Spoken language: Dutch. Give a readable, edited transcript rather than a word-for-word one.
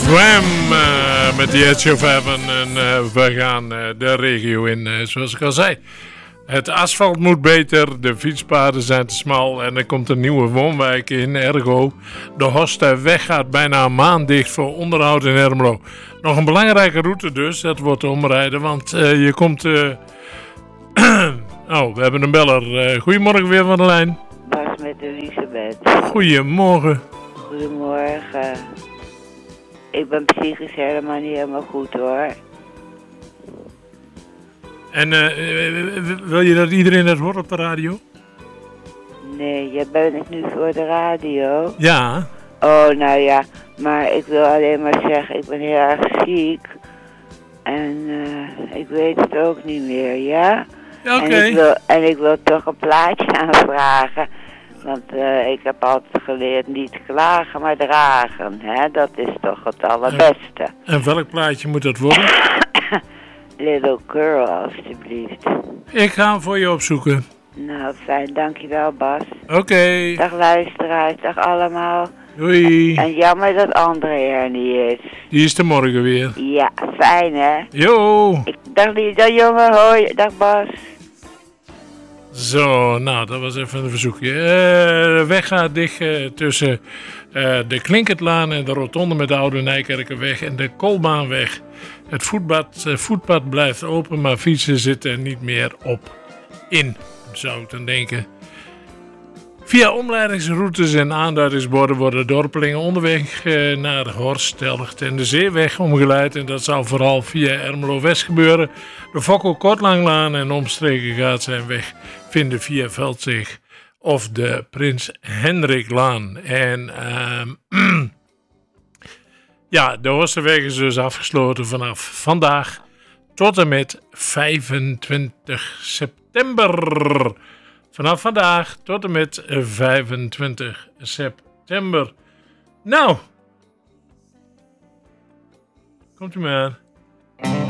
Wham! Met die Edge of Heaven. En we gaan de regio in, zoals ik al zei. Het asfalt moet beter, de fietspaden zijn te smal en er komt een nieuwe woonwijk in, ergo. De Horsterweg gaat bijna een maand dicht voor onderhoud in Ermelo. Nog een belangrijke route dus, dat wordt omrijden, want je komt... Oh, we hebben een beller. Goedemorgen weer van de lijn. Bas met Elisabeth. Goedemorgen. Goedemorgen. Ik ben psychisch helemaal niet helemaal goed hoor. En wil je dat iedereen dat hoort op de radio? Nee, jij bent nu voor de radio. Ja. Oh, nou ja, maar ik wil alleen maar zeggen, ik ben heel erg ziek. En ik weet het ook niet meer, ja? Ja, oké. En ik wil toch een plaatje aanvragen. Want ik heb altijd geleerd niet klagen, maar dragen. Hè? Dat is toch het allerbeste. En welk plaatje moet dat worden? Little Girl, alstublieft. Ik ga hem voor je opzoeken. Nou, fijn. Dankjewel, Bas. Oké. Dag luisteraars. Dag allemaal. Doei. En jammer dat André er niet is. Die is er morgen weer. Ja, fijn hè. Jo. Dag jongen. Hoi. Dag Bas. Zo, nou, dat was even een verzoekje. De weg gaat dicht tussen de Klinkertlaan en de rotonde met de Oude Nijkerkerweg en de Kolbaanweg. Het voetpad blijft open, maar fietsen zitten er niet meer op in, zou ik dan denken. Via omleidingsroutes en aanduidingsborden worden dorpelingen onderweg naar Horst, Telgt en de Zeeweg omgeleid. En dat zal vooral via Ermelo West gebeuren. De Fokkel-Kortlanglaan en omstreken gaat zijn weg vinden via Veldzig of de Prins Hendriklaan. En ja, de Horsterweg is dus afgesloten vanaf vandaag tot en met 25 september. Vanaf vandaag tot en met 25 september. Nou, komt u maar.